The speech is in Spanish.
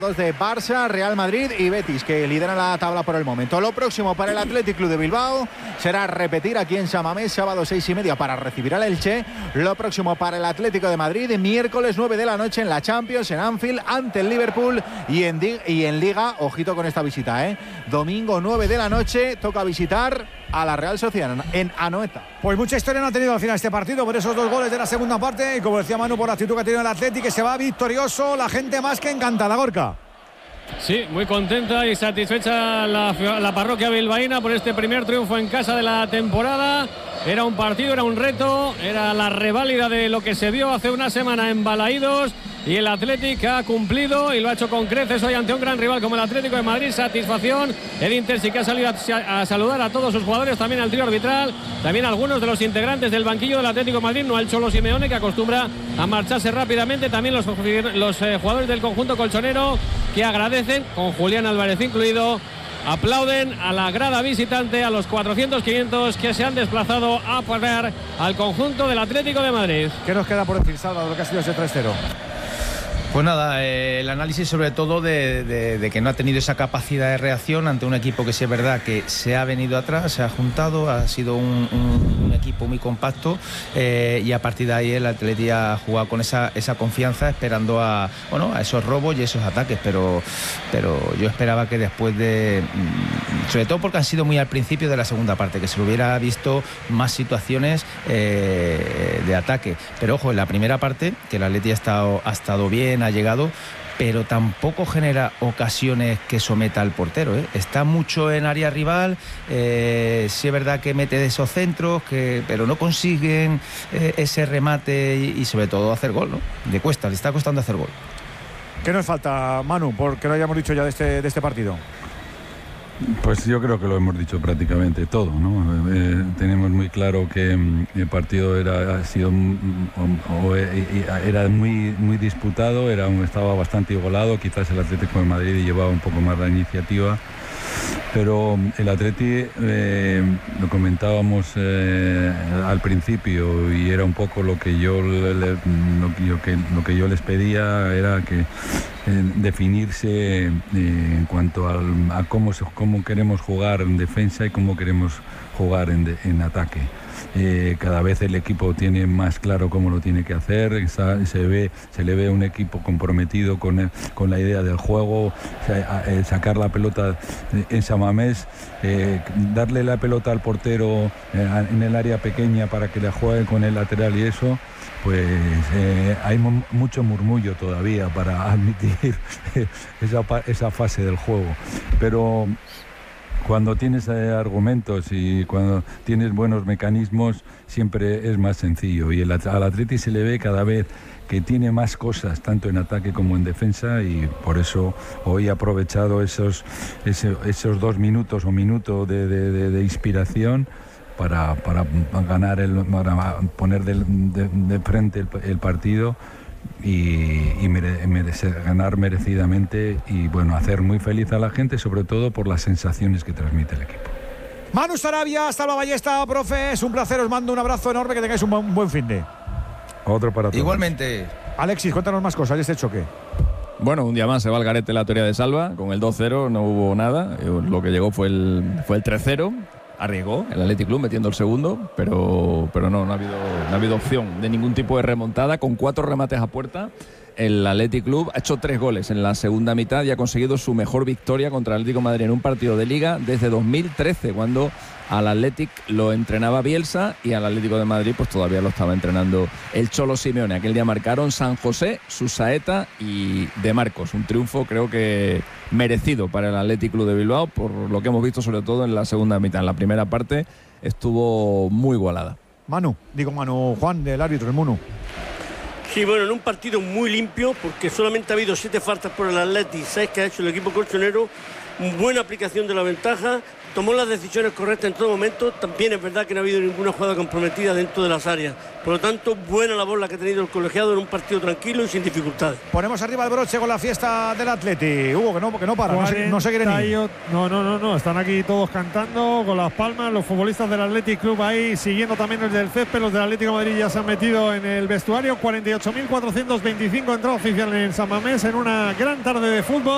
De Barça, Real Madrid y Betis, que lideran la tabla por el momento. Lo próximo para el Athletic Club de Bilbao será repetir aquí en San Mamés, sábado 6:30 para recibir al Elche. Lo próximo para el Atlético de Madrid, miércoles 9 de la noche en la Champions, en Anfield, ante el Liverpool. Y en Liga, ojito con esta visita, domingo 9 de la noche, toca visitar a la Real Sociedad en Anoeta. Pues mucha historia no ha tenido al final este partido por esos 2 goles de la segunda parte y como decía Manu, por la actitud que ha tenido el Athletic, que se va victorioso, la gente más que encantada, Gorka. Sí, muy contenta y satisfecha la parroquia bilbaína por este primer triunfo en casa de la temporada. Era un partido, era un reto, era la reválida de lo que se vio hace una semana en Balaídos, y el Athletic ha cumplido y lo ha hecho con creces hoy ante un gran rival como el Atlético de Madrid. Satisfacción. El Inter sí que ha salido a saludar a todos sus jugadores, también al trío arbitral, también a algunos de los integrantes del banquillo del Atlético de Madrid, no al Cholo Simeone, que acostumbra a marcharse rápidamente, también los jugadores del conjunto colchonero, que agradecen, con Julián Álvarez incluido, aplauden a la grada visitante, a los 400-500 que se han desplazado a apoyar al conjunto del Atlético de Madrid. ¿Qué nos queda por decir, Salva, de lo que ha sido ese 3-0? Pues nada, el análisis sobre todo de que no ha tenido esa capacidad de reacción ante un equipo que sí es verdad que se ha venido atrás, se ha juntado, ha sido un equipo muy compacto, y a partir de ahí el Atleti ha jugado con esa confianza, esperando a esos robos y esos ataques, pero yo esperaba que después sobre todo porque han sido muy al principio de la segunda parte, que se lo hubiera visto más situaciones de ataque, pero ojo, en la primera parte que el Atleti ha estado bien, ha llegado, pero tampoco genera ocasiones que someta al portero, Está mucho en área rival, sí es verdad que mete de esos centros, pero no consiguen ese remate y sobre todo hacer gol, ¿no? Le está costando hacer gol. ¿Qué nos falta, Manu, porque lo hayamos dicho ya de este partido? Pues yo creo que lo hemos dicho prácticamente todo, ¿no? Tenemos muy claro que el partido era muy disputado, estaba bastante igualado, quizás el Atlético de Madrid llevaba un poco más la iniciativa, pero el Atleti, lo comentábamos al principio, y era un poco lo que yo les pedía, era que definirse en cuanto a cómo queremos jugar en defensa y cómo queremos jugar en ataque. Cada vez el equipo tiene más claro cómo lo tiene que hacer, se le ve un equipo comprometido con la idea del juego, sacar la pelota en San Mamés, darle la pelota al portero en el área pequeña para que la juegue con el lateral, y eso pues hay mucho murmullo todavía para admitir esa fase del juego, pero cuando tienes argumentos y cuando tienes buenos mecanismos siempre es más sencillo, y al Atleti se le ve cada vez que tiene más cosas tanto en ataque como en defensa, y por eso hoy ha aprovechado esos 2 minutos o minuto de inspiración para ganar para poner de frente el partido y ganar merecidamente, y bueno, hacer muy feliz a la gente, sobre todo por las sensaciones que transmite el equipo. Manu Sarabia, Salva Ballesta, profe, es un placer, os mando un abrazo enorme, que tengáis un buen fin de. Otro para todos. Igualmente. Alexis, cuéntanos más cosas de este choque. Bueno, un día más se va al garete la teoría de Salva. Con el 2-0 no hubo nada, lo que llegó fue el 3-0. Arriesgó el Athletic Club metiendo el segundo, pero no ha habido opción de ningún tipo de remontada. Con 4 remates a puerta, el Athletic Club ha hecho 3 goles en la segunda mitad y ha conseguido su mejor victoria contra el Atlético de Madrid en un partido de Liga desde 2013, cuando al Athletic lo entrenaba Bielsa y al Atlético de Madrid pues todavía lo estaba entrenando el Cholo Simeone. Aquel día marcaron San José, Susaeta y De Marcos. Un triunfo creo que merecido para el Athletic Club de Bilbao, por lo que hemos visto sobre todo en la segunda mitad. En la primera parte estuvo muy igualada. Manu, Juan, del árbitro, el Munu. Sí, bueno, en un partido muy limpio, porque solamente ha habido 7 faltas por el Athletic, 6 que ha hecho el equipo colchonero. Buena aplicación de la ventaja, tomó las decisiones correctas en todo momento. También es verdad que no ha habido ninguna jugada comprometida dentro de las áreas. Por lo tanto, buena labor la que ha tenido el colegiado en un partido tranquilo y sin dificultades. Ponemos arriba el broche con la fiesta del Atleti. Hugo, que no para, no se quiere ni. No, están aquí todos cantando con las palmas, los futbolistas del Athletic Club ahí siguiendo también el del césped. Los del Atlético de Madrid ya se han metido en el vestuario. 48.425 entrada oficial en San Mamés en una gran tarde de fútbol.